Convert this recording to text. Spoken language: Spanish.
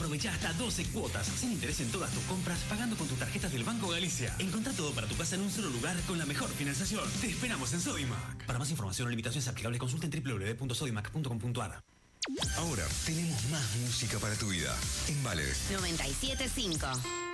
Aprovecha hasta 12 cuotas sin interés en todas tus compras pagando con tus tarjetas del Banco Galicia. Encontrá todo para tu casa en un solo lugar con la mejor financiación. Te esperamos en Sodimac. Para más información o limitaciones aplicables consulta en www.sodimac.com.ar. Ahora tenemos más música para tu vida. En Vale 97.5.